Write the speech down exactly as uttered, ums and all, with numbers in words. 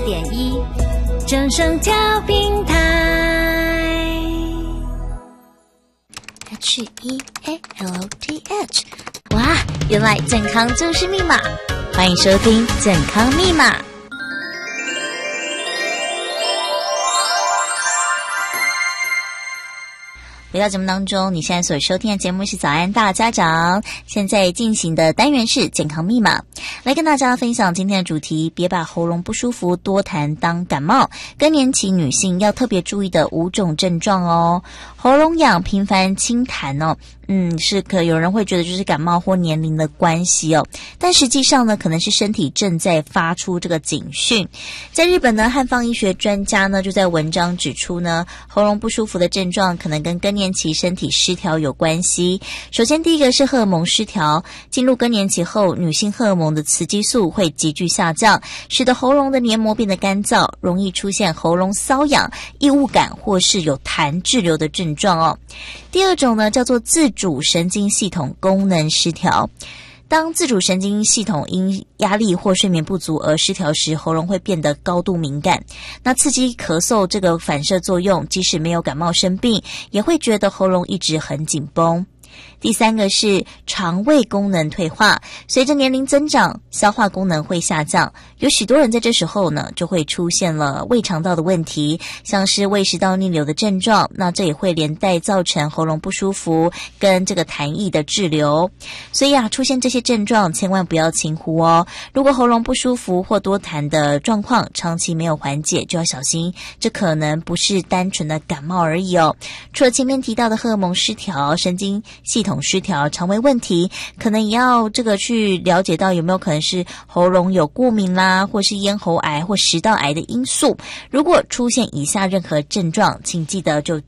点一，正声调频台 H E A L T H。 哇，原来健康就是密码，欢迎收听健康密码。回到节目当中，你现在所收听的节目是早安大家长，现在进行的单元是健康密码，来跟大家分享今天的主题，别把喉咙不舒服多痰当感冒，更年期女性要特别注意的五种症状哦。喉咙痒频繁清痰哦，嗯，是可有人会觉得就是感冒或年龄的关系哦，但实际上呢，可能是身体正在发出这个警讯。在日本呢，汉方医学专家呢就在文章指出呢，喉咙不舒服的症状可能跟更年期身体失调有关系。首先第一个是荷尔蒙失调，进入更年期后，女性荷尔蒙的雌激素会急剧下降，使得喉咙的黏膜变得干燥，容易出现喉咙瘙痒、异物感或是有痰滞留的症状哦。第二种呢叫做自主神经系统功能失调，当自主神经系统因压力或睡眠不足而失调时，喉咙会变得高度敏感，那刺激咳嗽这个反射作用，即使没有感冒生病，也会觉得喉咙一直很紧绷。第三个是肠胃功能退化，随着年龄增长，消化功能会下降，有许多人在这时候呢就会出现了胃肠道的问题，像是胃食道逆流的症状，那这也会连带造成喉咙不舒服跟这个痰液的滞留。所以啊，出现这些症状千万不要轻忽哦，如果喉咙不舒服或多痰的状况长期没有缓解，就要小心，这可能不是单纯的感冒而已哦。除了前面提到的荷尔蒙失调、神经系统失调、肠胃问题，可能也要这个去了解到有没有可能是喉咙有过敏啦，或是咽喉癌或食道癌的因素。如果出现以下任何症状，请记得就